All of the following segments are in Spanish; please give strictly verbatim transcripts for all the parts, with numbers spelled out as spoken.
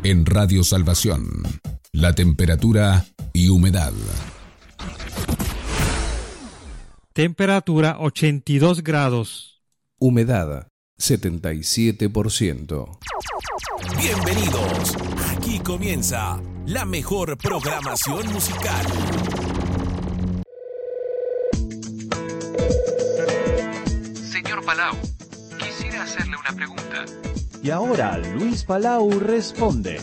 En Radio Salvación, la temperatura y humedad. Temperatura ochenta y dos grados. Humedad setenta y siete por ciento. Bienvenidos. Aquí comienza la mejor programación musical. Señor Palau, quisiera hacerle una pregunta. Y ahora Luis Palau responde.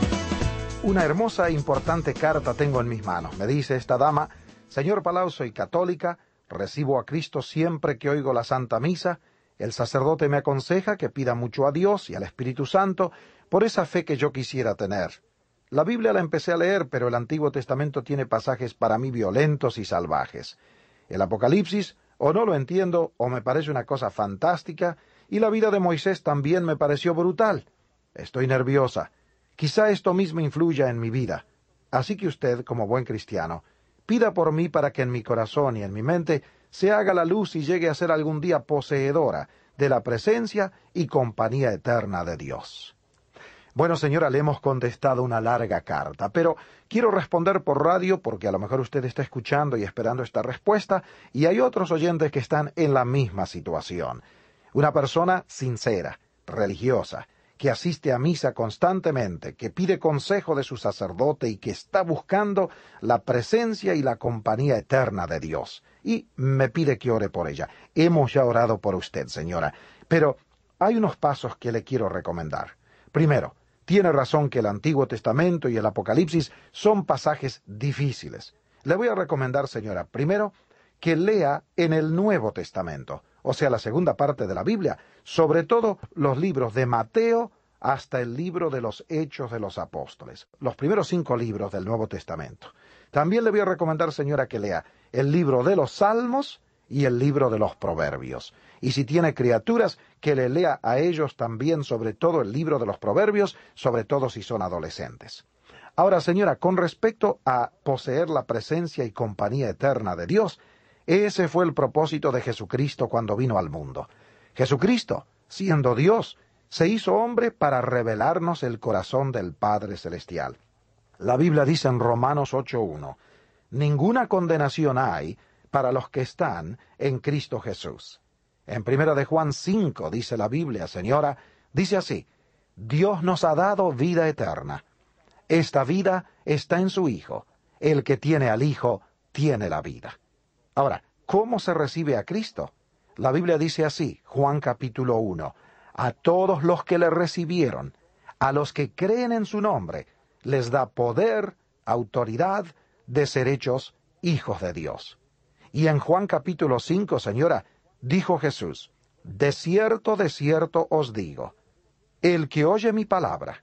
Una hermosa e importante carta tengo en mis manos. Me dice esta dama: Señor Palau, soy católica, recibo a Cristo siempre que oigo la Santa Misa. El sacerdote me aconseja que pida mucho a Dios y al Espíritu Santo por esa fe que yo quisiera tener. La Biblia la empecé a leer, pero el Antiguo Testamento tiene pasajes para mí violentos y salvajes. El Apocalipsis o no lo entiendo o me parece una cosa fantástica, y la vida de Moisés también me pareció brutal. Estoy nerviosa. Quizá esto mismo influya en mi vida. Así que usted, como buen cristiano, pida por mí para que en mi corazón y en mi mente se haga la luz y llegue a ser algún día poseedora de la presencia y compañía eterna de Dios. Bueno, señora, le hemos contestado una larga carta, pero quiero responder por radio porque a lo mejor usted está escuchando y esperando esta respuesta, y hay otros oyentes que están en la misma situación. Una persona sincera, religiosa, que asiste a misa constantemente, que pide consejo de su sacerdote y que está buscando la presencia y la compañía eterna de Dios. Y me pide que ore por ella. Hemos ya orado por usted, señora, pero hay unos pasos que le quiero recomendar. Primero, tiene razón que el Antiguo Testamento y el Apocalipsis son pasajes difíciles. Le voy a recomendar, señora, primero, que lea en el Nuevo Testamento, o sea, la segunda parte de la Biblia, sobre todo los libros de Mateo hasta el libro de los Hechos de los Apóstoles, los primeros cinco libros del Nuevo Testamento. También le voy a recomendar, señora, que lea el libro de los Salmos y el libro de los Proverbios. Y si tiene criaturas, que le lea a ellos también, sobre todo el libro de los Proverbios, sobre todo si son adolescentes. Ahora, señora, con respecto a poseer la presencia y compañía eterna de Dios, ese fue el propósito de Jesucristo cuando vino al mundo. Jesucristo, siendo Dios, se hizo hombre para revelarnos el corazón del Padre Celestial. La Biblia dice en Romanos ocho uno, ninguna condenación hay para los que están en Cristo Jesús. En primera de Juan cinco dice la Biblia, señora, dice así, Dios nos ha dado vida eterna. Esta vida está en su Hijo. El que tiene al Hijo tiene la vida. Ahora, ¿cómo se recibe a Cristo? La Biblia dice así, Juan capítulo uno, a todos los que le recibieron, a los que creen en su nombre, les da poder, autoridad de ser hechos hijos de Dios. Y en Juan capítulo cinco, señora, dijo Jesús, de cierto, de cierto os digo, el que oye mi palabra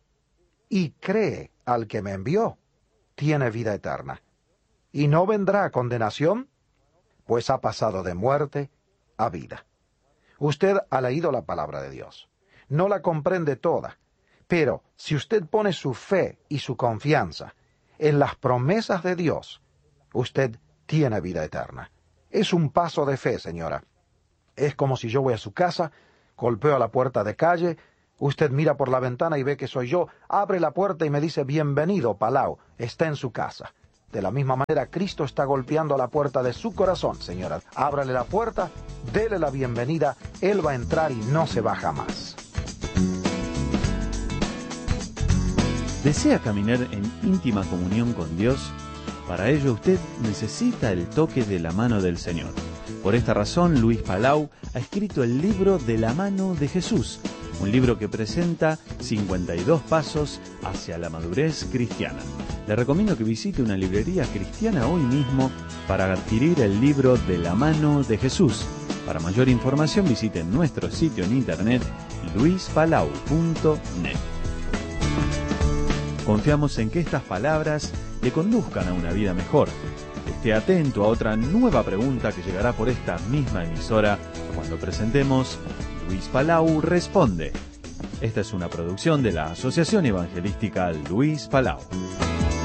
y cree al que me envió, tiene vida eterna, y no vendrá a condenación, pues ha pasado de muerte a vida. Usted ha leído la palabra de Dios. No la comprende toda, pero si usted pone su fe y su confianza en las promesas de Dios, usted tiene vida eterna. Es un paso de fe, señora. Es como si yo voy a su casa, golpeo a la puerta de calle, usted mira por la ventana y ve que soy yo, abre la puerta y me dice, bienvenido, Palau, está en su casa. De la misma manera, Cristo está golpeando a la puerta de su corazón, señora. Ábrale la puerta, dele la bienvenida, Él va a entrar y no se va jamás. ¿Desea caminar en íntima comunión con Dios? Para ello usted necesita el toque de la mano del Señor. Por esta razón, Luis Palau ha escrito el libro De la mano de Jesús, un libro que presenta cincuenta y dos pasos hacia la madurez cristiana. Le recomiendo que visite una librería cristiana hoy mismo para adquirir el libro De la mano de Jesús. Para mayor información visite nuestro sitio en internet luis palau punto net. Confiamos en que estas palabras le conduzcan a una vida mejor. Esté atento a otra nueva pregunta que llegará por esta misma emisora cuando presentemos Luis Palau Responde. Esta es una producción de la Asociación Evangelística Luis Palau.